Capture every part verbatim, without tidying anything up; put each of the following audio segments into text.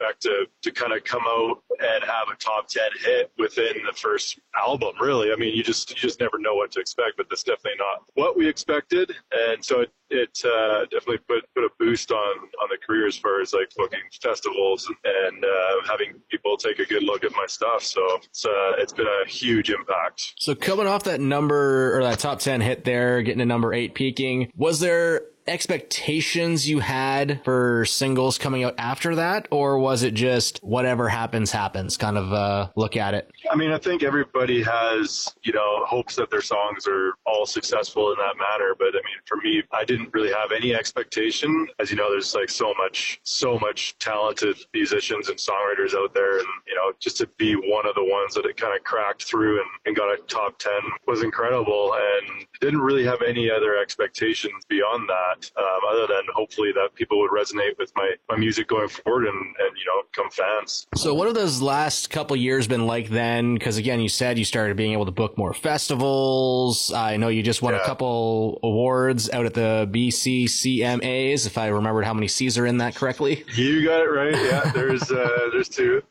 expect to, to kind of come out and have a top ten hit within the first album, really. I mean, you just you just never know what to expect, but that's definitely not what we expected. And so it, it uh, definitely put, put a boost on, on the career as far as like booking festivals and uh, having people take a good look at my stuff. So it's, uh, it's been a huge impact. So coming off that number or that top ten hit there, getting to number eight peaking, was there expectations you had for singles coming out after that, or was it just whatever happens happens kind of uh look at it? I mean, I think everybody has, you know, hopes that their songs are all successful in that manner, but I mean, for me, I didn't really have any expectation. As you know, there's like so much so much talented musicians and songwriters out there, and you know, just to be one of the ones that it kind of cracked through and, and got a top ten was incredible, and didn't really have any other expectations beyond that. Um, other than hopefully that people would resonate with my, my music going forward and, and, you know, become fans. So what have those last couple years been like then? Because again, you said you started being able to book more festivals. I know you just won yeah. a couple awards out at the B C C M As, if I remembered how many C's are in that correctly. You got it right. Yeah, there's uh, there's two.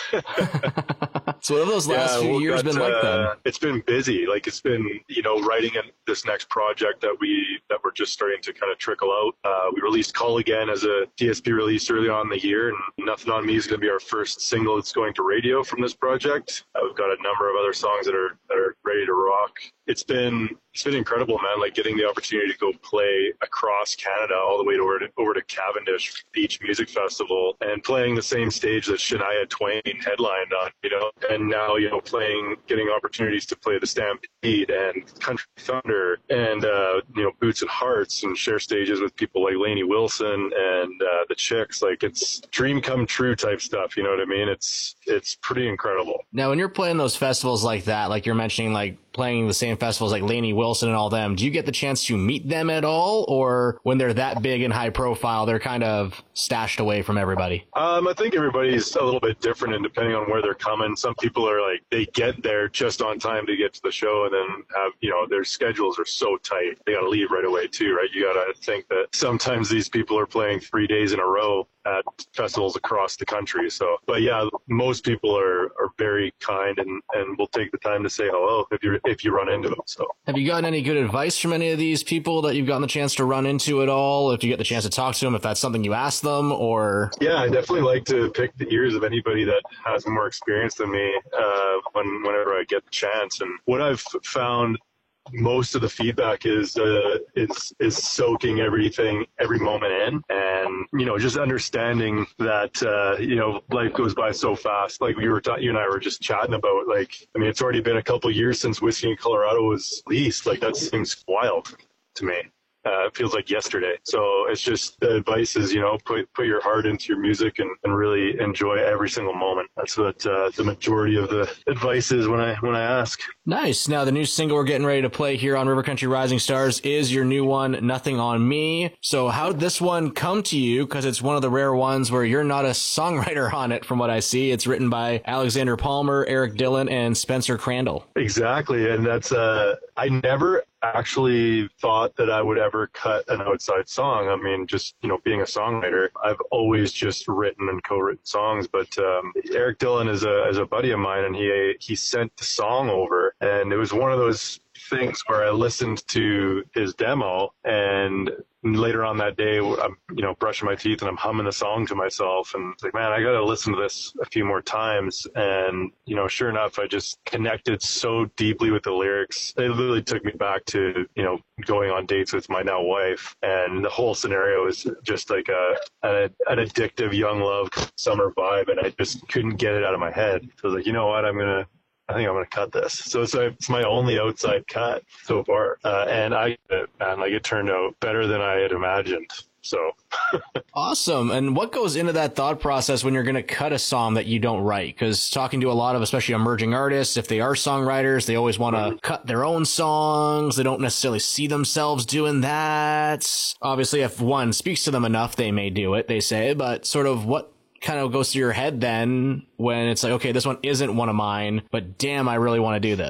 So what have those last yeah, few well, years been like then? Uh, it's been busy. Like it's been, you know, writing in this next project that we that we're just starting to kind of trickle out. Uh, we released Call Again as a D S P release early on in the year, and Nothing on Me is going to be our first single that's going to radio from this project. Uh, we've got a number of other songs that are that are ready to rock. It's been it's been incredible, man. Like getting the opportunity to go play across Canada, all the way over to over to Cavendish Beach Music Festival, and playing the same stage that Shania Twain headlined on, you know. And now, you know, playing, getting opportunities to play the Stampede and Country Thunder and uh, you know, Boots and Hearts, and share stages with people like Lainey Wilson and uh, the Chicks. Like it's dream come true type stuff. You know what I mean? It's it's pretty incredible. Now, when you're playing those festivals like that, like you're mentioning, like playing the same festivals like Lainey Wilson and all them, do you get the chance to meet them at all, or when they're that big and high profile, they're kind of stashed away from everybody? Um, I think everybody's a little bit different, and depending on where they're coming, some people are like, they get there just on time to get to the show, and then have, you know, their schedules are so tight, they got to leave right away too, right? You got to think that sometimes these people are playing three days in a row at festivals across the country. So, but yeah, most people are, are very kind and, and will take the time to say hello if you if you run into them. So, have you gotten any good advice from any of these people that you've gotten the chance to run into at all? If you get the chance to talk to them, if that's something you ask them, or? Yeah, I definitely like to pick the ears of anybody that has more experience than me uh, when whenever I get the chance. And what I've found, most of the feedback is uh, is is soaking everything, every moment in, and you know, just understanding that uh, you know, life goes by so fast. Like we were, ta- you and I were just chatting about. Like, I mean, it's already been a couple of years since Whiskey in Colorado was released. Like that seems wild to me. Uh, it feels like yesterday. So it's just, the advice is, you know, put put your heart into your music and, and really enjoy every single moment. That's what uh, the majority of the advice is when I when I ask. Nice. Now, the new single we're getting ready to play here on River Country Rising Stars is your new one, Nothing on Me. So how did this one come to you? Because it's one of the rare ones where you're not a songwriter on it, from what I see. It's written by Alexander Palmer, Eric Dillon, and Spencer Crandall. Exactly. And that's, uh, I never actually thought that I would ever cut an outside song. I mean, just, you know, being a songwriter, I've always just written and co-written songs. But um, Eric Dillon is a is a buddy of mine, and he he sent the song over, and it was one of those things where I listened to his demo, and later on that day, I'm, you know, brushing my teeth and I'm humming the song to myself, and it's like, man, I got to listen to this a few more times. And, you know, sure enough, I just connected so deeply with the lyrics. It literally took me back to, you know, going on dates with my now wife. And the whole scenario is just like a, a an addictive young love summer vibe. And I just couldn't get it out of my head. So I was like, you know what, I'm going to, I think I'm going to cut this. So it's, it's my only outside cut so far. Uh, and I, and like, it turned out better than I had imagined. So awesome. And what goes into that thought process when you're going to cut a song that you don't write? Because talking to a lot of, especially emerging artists, if they are songwriters, they always want to mm-hmm. cut their own songs. They don't necessarily see themselves doing that. Obviously, if one speaks to them enough, they may do it, they say. But sort of what kind of goes through your head then when it's like, okay, this one isn't one of mine, but damn, I really want to do this?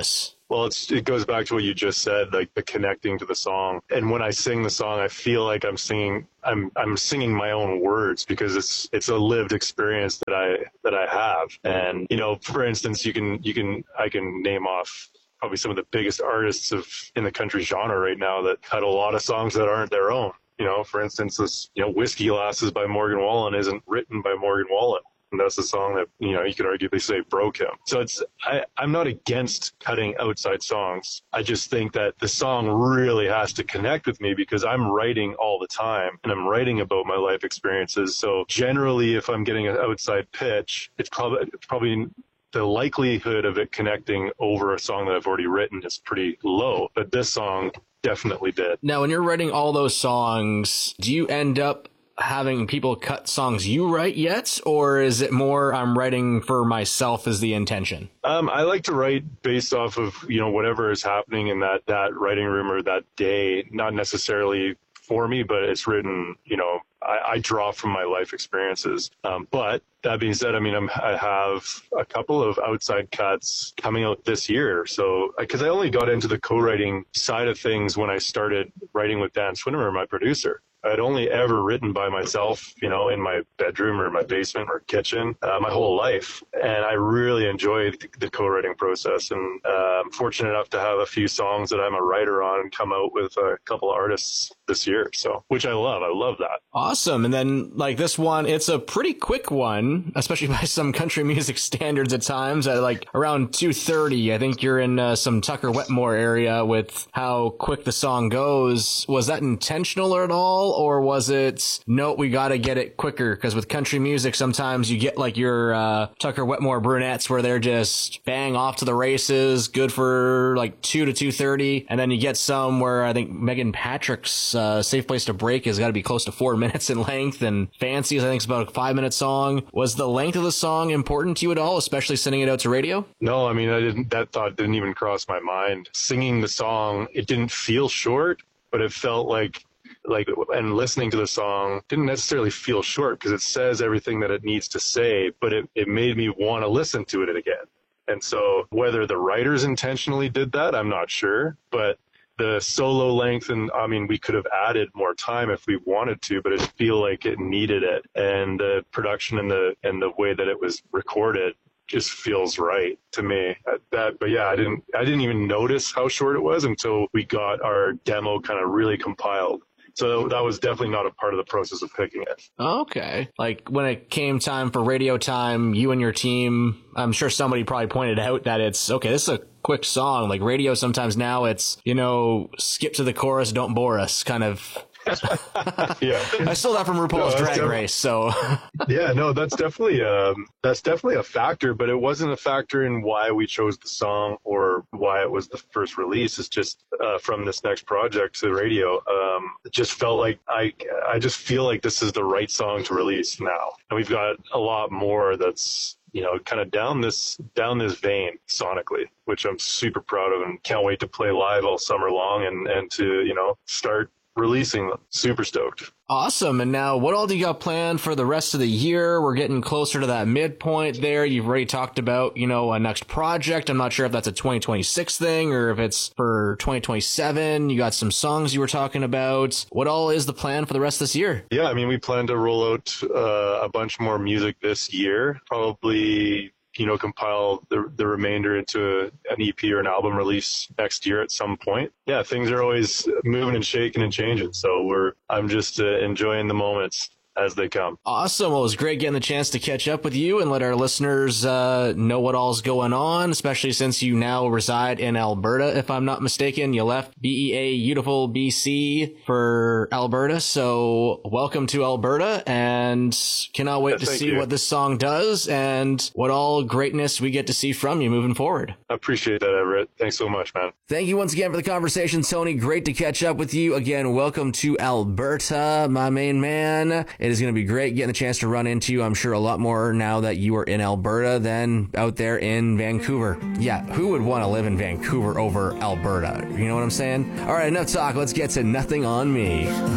Well, it's, it goes back to what you just said, like the connecting to the song. And when I sing the song, I feel like I'm singing, I'm, I'm singing my own words because it's, it's a lived experience that I, that I have. And, you know, for instance, you can, you can, I can name off probably some of the biggest artists of in the country genre right now that had a lot of songs that aren't their own. You know, for instance, this, you know, Whiskey Glasses by Morgan Wallen isn't written by Morgan Wallen. And that's the song that, you know, you could arguably say broke him. So it's, I, I'm not against cutting outside songs. I just think that the song really has to connect with me because I'm writing all the time and I'm writing about my life experiences. So generally, if I'm getting an outside pitch, it's probably, it's probably the likelihood of it connecting over a song that I've already written is pretty low. But this song definitely did. Now, when you're writing all those songs, do you end up having people cut songs you write yet, or is it more I'm writing for myself as the intention? Um, I like to write based off of, you know, whatever is happening in that, that writing room or that day, not necessarily for me, but it's written, you know, I, I draw from my life experiences. Um, but that being said, I mean, I'm, I have a couple of outside cuts coming out this year. So, because I only got into the co-writing side of things when I started writing with Dan Swinnemer, my producer. I'd only ever written by myself, you know, in my bedroom or my basement or kitchen uh, my whole life. And I really enjoyed the, the co-writing process. And uh, I'm fortunate enough to have a few songs that I'm a writer on come out with a couple of artists this year. So, which I love. I love that. Awesome. And then like this one, it's a pretty quick one, especially by some country music standards at times at like around two thirty. I think you're in uh, some Tucker Wetmore area with how quick the song goes. Was that intentional at all? Or was it, no, we got to get it quicker? Because with country music, sometimes you get like your uh, Tucker Wetmore brunettes where they're just bang off to the races, good for like two to two thirty. And then you get some where I think Megan Patrick's uh, Safe Place to Break has got to be close to four minutes in length. And Fancies, I think, is about a five minute song. Was the length of the song important to you at all, especially sending it out to radio? No, I mean, I didn't, that thought didn't even cross my mind. Singing the song, it didn't feel short, but it felt like like and listening to the song didn't necessarily feel short because it says everything that it needs to say, but it, it made me want to listen to it again. And so whether the writers intentionally did that, I'm not sure, but the solo length, and I mean, we could have added more time if we wanted to, but it feel like it needed it. And the production and the, and the way that it was recorded just feels right to me. That, but yeah, I didn't, I didn't even notice how short it was until we got our demo kind of really compiled. So that was definitely not a part of the process of picking it. Okay. Like when it came time for radio time, you and your team, I'm sure somebody probably pointed out that it's, okay, this is a quick song. Like radio, sometimes now it's, you know, skip to the chorus, don't bore us kind of. Yeah, I stole that from RuPaul's no, Drag def- Race. So yeah, no, that's definitely um, that's definitely a factor, but it wasn't a factor in why we chose the song or why it was the first release. It's just uh, from this next project to the radio. Um, it just felt like I I just feel like this is the right song to release now, and we've got a lot more that's, you know, kind of down this down this vein sonically, which I'm super proud of and can't wait to play live all summer long and and to, you know, start releasing them. Super stoked. Awesome. And now what all do you got planned for the rest of the year? We're getting closer to that midpoint there. You've already talked about, you know, a next project. I'm not sure if that's a twenty twenty-six thing or if it's for twenty twenty-seven. You got some songs you were talking about. What all is the plan for the rest of this year? Yeah, I mean, we plan to roll out uh, a bunch more music this year, probably, you know, compile the the remainder into a, an E P or an album release next year at some point. Yeah, things are always moving and shaking and changing. So we're, I'm just uh, enjoying the moments as they come. Awesome. Well, it was great getting the chance to catch up with you and let our listeners uh, know what all's going on, especially since you now reside in Alberta, if I'm not mistaken. You left B E A beautiful B C for Alberta. So welcome to Alberta, and cannot wait yeah, to see you. what this song does and what all greatness we get to see from you moving forward. I appreciate that, Everett. Thanks so much, man. Thank you once again for the conversation, Tony. Great to catch up with you. Again, welcome to Alberta, my main man. It is going to be great getting the chance to run into you, I'm sure, a lot more now that you are in Alberta than out there in Vancouver. Yeah, who would want to live in Vancouver over Alberta? You know what I'm saying? All right, enough talk. Let's get to Nothing on Me.